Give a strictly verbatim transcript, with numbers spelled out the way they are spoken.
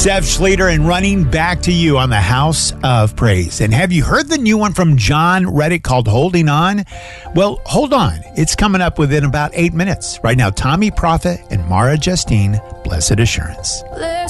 Steph Schleter and Running Back to You on the House of Praise. And have you heard the new one from John Reddick called Holding On? Well, hold on. It's coming up within about eight minutes. Right now, Tommy Prophet and Mara Justine, Blessed Assurance.